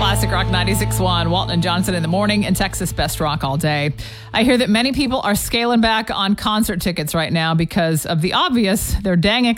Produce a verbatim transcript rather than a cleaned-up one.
Classic Rock ninety-six point one, Walton and Johnson in the morning, and Texas Best Rock all day. I hear that many people are scaling back on concert tickets right now because of the obvious. They're dang